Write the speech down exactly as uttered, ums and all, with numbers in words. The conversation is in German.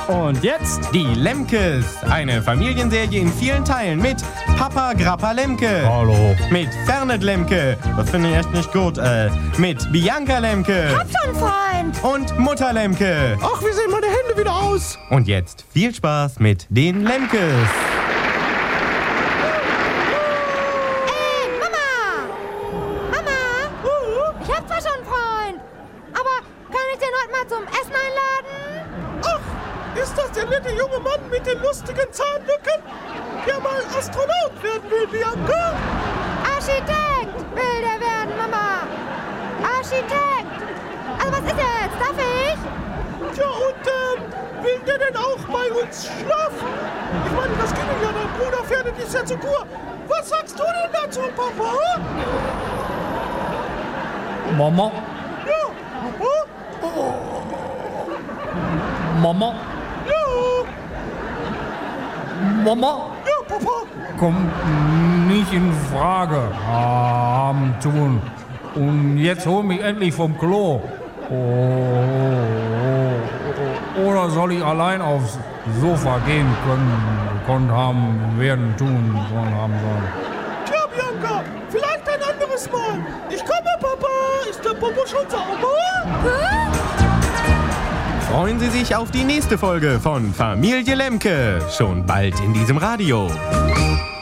Und jetzt Die Lemkes, eine Familienserie in vielen Teilen mit Papa Grappa Lemke. Hallo. Mit Fernet Lemke, das finde ich echt nicht gut, äh, mit Bianca Lemke. Hab schon, Freund. Und Mutter Lemke. Ach, wie sehen meine Hände wieder aus? Und jetzt viel Spaß mit den Lemkes. Ey, Mama! Mama! Ich hab zwar schon einen Freund, aber kann ich den heute mal zum Essen einladen? Ach, ist das der nette junge Mann mit den lustigen Zahnlücken, der mal Astronaut werden will, Bianca? Architekt will der werden, Mama. Architekt. Also was ist jetzt? Darf ich? Tja, und ähm, will der denn auch bei uns schlafen? Ich meine, das ging ja dein Bruder Fernet ist ja zur Kur. Was sagst du denn dazu, Papa? Mama, Ja, Papa? Mama, Ja, Mama, ja, Papa. kommt nicht in Frage. Haben tun. Und jetzt hol mich endlich vom Klo. Oh, oh, oh. Oder soll ich allein aufs Sofa gehen können, können haben, werden, tun, sollen, haben sollen? Tja, Bianca, vielleicht ein anderes Mal. Ich komme, Papa. Ist der Popo schon sauber? Freuen Sie sich auf die nächste Folge von Familie Lemke. Schon bald in diesem Radio.